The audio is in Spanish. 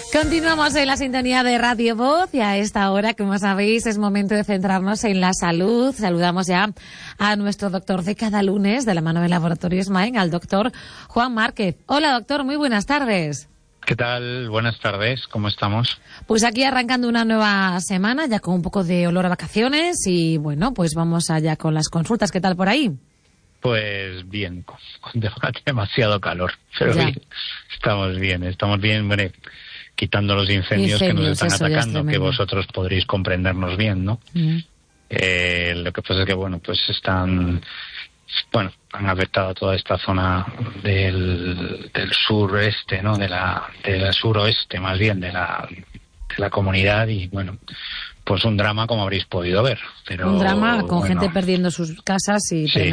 Continuamos en la sintonía de Radio Voz y a esta hora, como sabéis, es momento de centrarnos en la salud. Saludamos ya a nuestro doctor de cada lunes de la mano de Laboratorios Main, al doctor Juan Márquez. Hola, doctor, muy buenas tardes. ¿Qué tal? Buenas tardes, ¿cómo estamos? Pues aquí arrancando una nueva semana, ya con un poco de olor a vacaciones y bueno, pues vamos allá con las consultas. ¿Qué tal por ahí? Pues bien, con demasiado calor, pero bien, estamos bien, bueno, quitando los incendios que nos están atacando, que vosotros podréis comprendernos bien, ¿no? Lo que pasa es que, bueno, pues han afectado toda esta zona del sureste, ¿no? De la suroeste, más bien, de la comunidad y, bueno, pues un drama como habréis podido ver. Pero, un drama con gente perdiendo sus casas y... Sí,